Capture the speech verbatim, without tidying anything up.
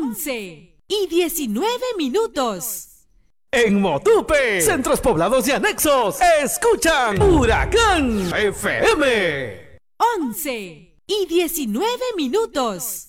once y diecinueve minutos. En Motupe, centros poblados y anexos, escuchan Huracán F M. once y diecinueve minutos.